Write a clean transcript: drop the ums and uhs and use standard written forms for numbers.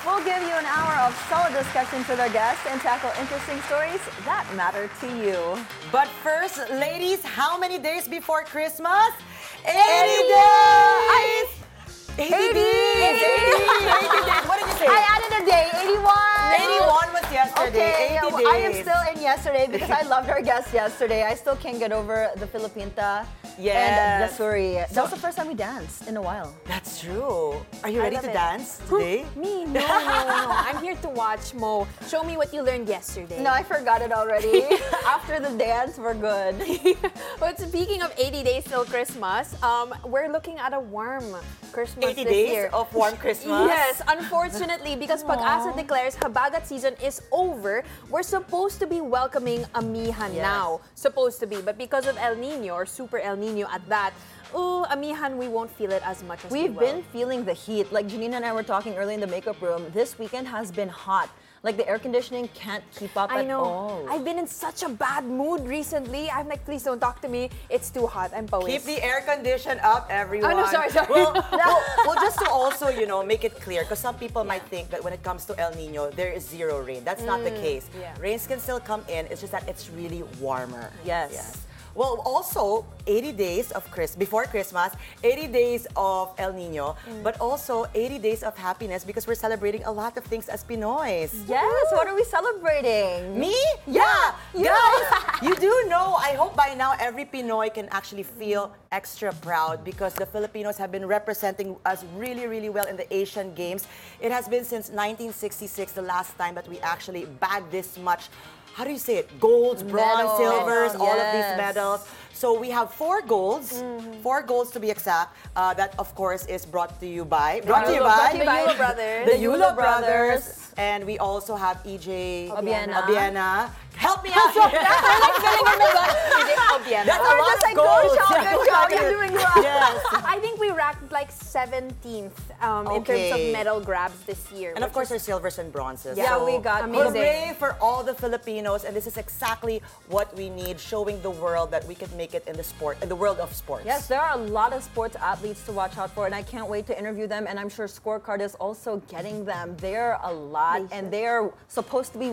We'll give you an hour of solid discussions with our guests and tackle interesting stories that matter to you. But first, ladies, how many days before Christmas? 80 days! 80 days! 80 days! What did you say? I added a day, 81. 81 was yesterday. Okay, 80 days. I am still in yesterday because I loved our guest yesterday. I still can't get over the Filipinta and Jasuri. That was the first time we danced in a while. That's true. Are you ready to dance today? Me? No. I'm here to watch, Mo. Show me what you learned yesterday. No, I forgot it already. After the dance, we're good. But speaking of 80 days till Christmas, we're looking at a warm Christmas 80 this days year. of warm Christmas? Yes, unfortunately, because Pag-asa declares Habagat season is over, we're supposed to be welcoming Amihan now. Supposed to be. But because of El Nino, or Super El Nino at that, Amihan, we won't feel it as much as We've been feeling the heat. Like Janina and I were talking early in the makeup room. This weekend has been hot. Like the air conditioning can't keep up at all. I've been in such a bad mood recently. I'm like, please don't talk to me. It's too hot. I'm pawis. Keep the air condition up, everyone. Oh, no, sorry. Well, just to also, make it clear, because some people might think that when it comes to El Nino, there is zero rain. That's not the case. Yeah. Rains can still come in. It's just that it's really warmer. Yes. Well, also, 80 days of before Christmas, 80 days of El Nino, but also 80 days of happiness because we're celebrating a lot of things as Pinoys. Yes, what are we celebrating? Me? Yeah! Guys, you do know, I hope by now every Pinoy can actually feel extra proud because the Filipinos have been representing us really, really well in the Asian Games. It has been since 1966, the last time that we actually bagged this much, how do you say it? Golds, bronze, Medals. silvers, all of these Yes. medals. So we have 4 golds, 4 golds to be exact. That, of course, is brought to you by The Yulo Brothers. The Yulo Brothers. And we also have EJ Obiena. Help me out here. That's a lot of golds. Good job, you're doing well. Yes. I think we ranked like 17th in terms of medal grabs this year. And of course, there's silvers and bronzes. Yeah, we got amazing. Hooray for all the Filipinos, and this is exactly what we need, showing the world that we can make it in the world of sports. Yes, there are a lot of sports athletes to watch out for, and I can't wait to interview them, and I'm sure Scorecard is also getting them. They're a lot, and they're supposed to be